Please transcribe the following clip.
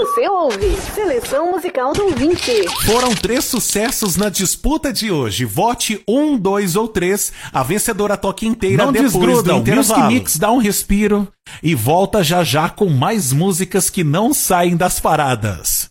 Você ouve Seleção Musical do Ouvinte. Foram 3 sucessos na disputa de hoje. Vote 1, 2 ou 3. A vencedora toca inteira. Não depois desgrudam. Do intervalo. Music Mix dá um respiro e volta já já com mais músicas que não saem das paradas.